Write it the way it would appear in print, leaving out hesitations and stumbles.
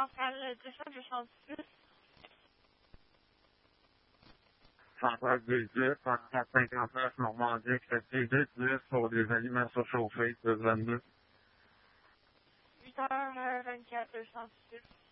centrale 218. Centrale 18, 3459 Normandie, accepté 210 pour des aliments surchauffés, 22. 8h24, 218.